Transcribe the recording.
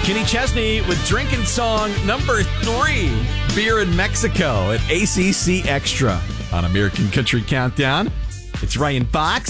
Kenny Chesney with Drinking Song number 3, Beer in Mexico at ACC Extra on American Country Countdown. It's Ryan Fox.